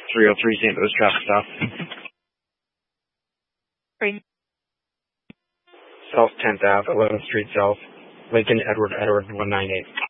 303 St. Louis traffic stop. Right. South 10th Ave, 11th Street South, Lincoln Edward 198.